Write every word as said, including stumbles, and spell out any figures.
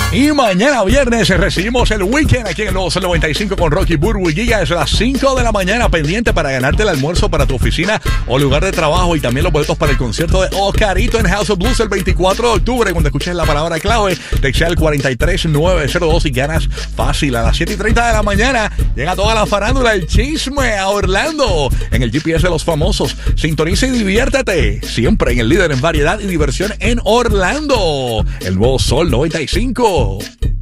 Y mañana viernes recibimos el weekend aquí en el Nuevo Sol noventa y cinco con Rocky Burbu y Giga desde las cinco de la mañana, pendiente para ganarte el almuerzo para tu oficina o lugar de trabajo, y también los boletos para el concierto de Oscarito en House of Blues el veinticuatro de octubre. Cuando escuches la palabra clave, textea el cuatro tres nueve cero dos y ganas fácil. A las siete y treinta de la mañana llega toda la farándula, el chisme a Orlando en el G P S de los famosos. Sintoniza y diviértete siempre en el líder en variedad y diversión en Orlando, el Nuevo Sol noventa y cinco.